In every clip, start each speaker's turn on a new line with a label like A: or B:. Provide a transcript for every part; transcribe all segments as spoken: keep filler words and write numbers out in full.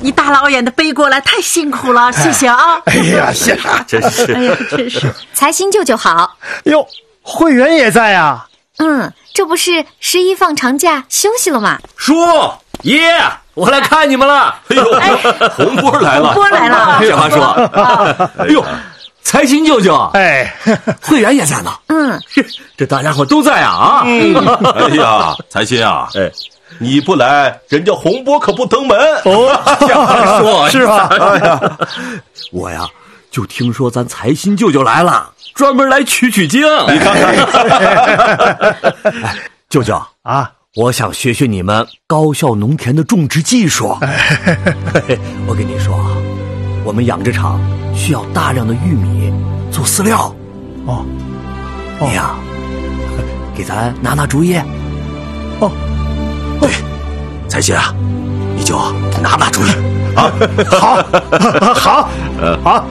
A: 你大老远的背过来，太辛苦了，谢谢啊！
B: 哎呀，谢了，
C: 真是，
A: 哎呀，真是。
D: 财星舅舅好。
B: 哟，慧媛也在啊。
D: 嗯，这不是十一放长假休息了吗？
C: 叔爷，我来看你们了。哎呦，洪波来了，
A: 洪波来了，
C: 这话说，哎呦，财星舅舅，
B: 哎，
C: 慧媛也在呢。
D: 嗯，
C: 这大家伙都在啊啊！
E: 嗯、哎呀，财星啊，哎，你不来，人家洪波可不登门。
B: 哦，
C: 这话说
B: 是吧？
E: 哎呀，
C: 我呀，就听说咱财星舅舅来了，专门来取取经。
E: 你看看，
C: 哎，舅舅
B: 啊，
C: 我想学学你们高效农田的种植技术。我跟你说啊，我们养殖场需要大量的玉米做饲料。
B: 哦，
C: 你呀，给咱拿拿主意。
B: 哦，
E: 对，财星啊，你就拿拿主意啊。
B: 好，好，好。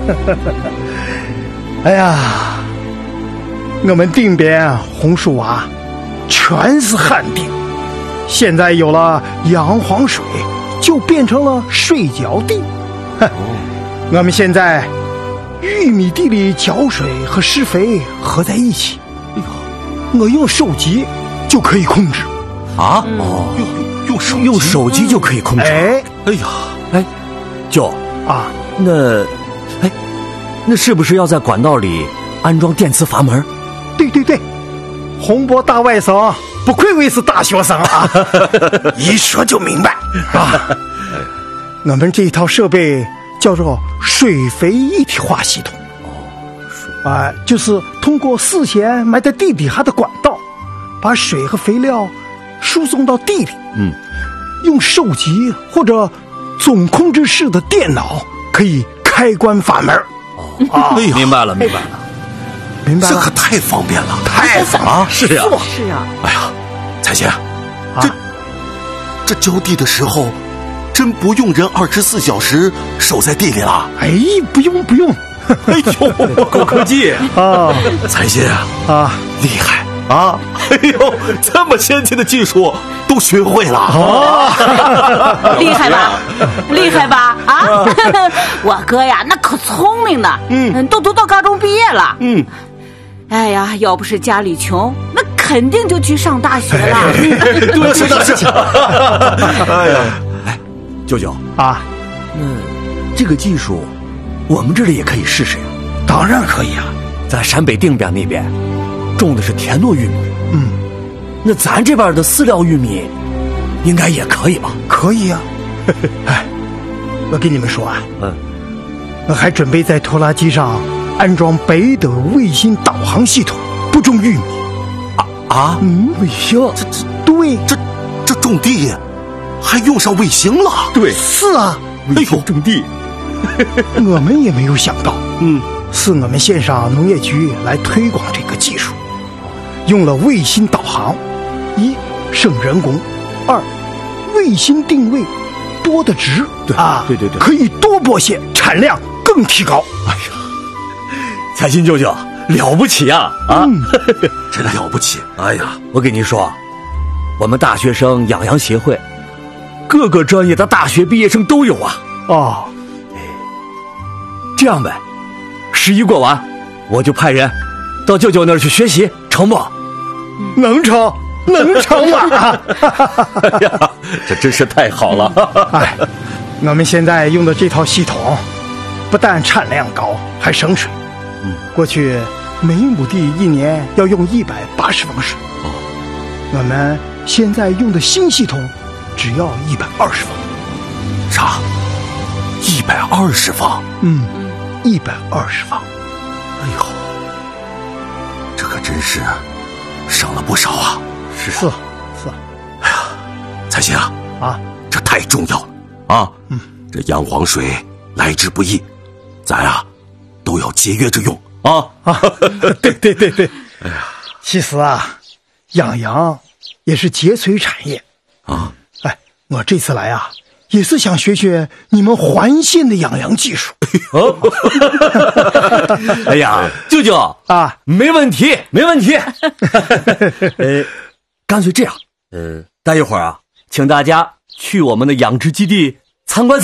B: 哎呀，我们定边红树娃全是旱地，现在有了洋黄水，就变成了水浇地。哼，我们现在玉米地里浇水和施肥合在一起，哎呦，我用手机就可以控制
C: 啊！哦，
E: 用用手
C: 用手机就可以控制。
B: 哎，
E: 哎呀，
C: 哎，舅
B: 啊，
C: 那，哎，那是不是要在管道里安装电磁阀门？
B: 对对对，洪波大外甥不愧为是大学生啊，一说就明白啊。我们这一套设备叫做水肥一体化系统，哦，啊，就是通过事先埋在地底下的管道，把水和肥料输送到地里。
C: 嗯，
B: 用手机或者总控制室的电脑可以开关阀门。
C: 哦，啊，明白了，明白了，
B: 明白了。
E: 这可太方便了，
B: 太方便
C: 了，是呀，
A: 是啊。
E: 哎呀，财星，
B: 啊，
E: 这这浇地的时候。真不用人二十四小时守在地里了？
B: 哎，不用不用，
E: 哎呦，
C: 高科技
B: 啊！
E: 财星啊，
B: 啊，
E: 厉害啊！哎呦，这么先进的技术都学会了
A: 啊！厉害吧？厉害吧？啊！我哥呀，那可聪明呢，嗯，都读到高中毕业了，嗯。哎呀，要不是家里穷，那肯定就去上大学了。
E: 对，是的，是的。哎呀。
C: 舅舅
B: 啊，
C: 那这个技术我们这里也可以试试呀。
B: 当然可以啊，
C: 在陕北定边那边种的是田糯玉米，
B: 嗯，
C: 那咱这边的饲料玉米应该也可以吧？
B: 可以啊。哎，我跟你们说啊，
C: 嗯，
B: 我还准备在拖拉机上安装北斗卫星导航系统，不种玉米。
C: 啊啊，
B: 嗯，卫星，
E: 这这
B: 对，
E: 这这种地还用上卫星了？
C: 对，
B: 是啊，
C: 卫星种地，
B: 我们也没有想到，
C: 嗯，
B: 是我们县上农业局来推广这个技术，用了卫星导航，一省人工，二卫星定位多的值，
C: 对
B: 啊，
C: 对对对，
B: 可以多播些，产量更提高。
C: 哎呀，财星舅舅了不起啊啊，
B: 嗯、
E: 真了不起！哎呀，
C: 我跟你说，我们大学生养羊协会。各个专业的大学毕业生都有啊！
B: 哦，
C: 哎，这样呗，十一过完，我就派人到舅舅那儿去学习，成不？
B: 能成，能成啊！
C: 哎呀，这真是太好了！
B: 哎，我们现在用的这套系统，不但产量高，还省水。
C: 嗯，
B: 过去每亩地一年要用一百八十方水，
C: 哦，
B: 我们现在用的新系统。只要一百二十方，
E: 啥？一百二十方？
B: 嗯，一百二十方。
E: 哎呦，这可真是省了不少啊！
B: 是是是。
E: 哎呀，财星啊，
B: 啊，
E: 这太重要了啊！嗯，这洋黄水来之不易，咱啊都要节约着用啊
B: 啊！对对对对。哎呀，其实啊，养羊也是节水产业
E: 啊。
B: 我这次来啊，也是想学学你们环县的养羊技术。
C: 哦，哎呀，舅舅
B: 啊，
C: 没问题，没问题。呃，干脆这样，呃，待一会儿啊，请大家去我们的养殖基地参观。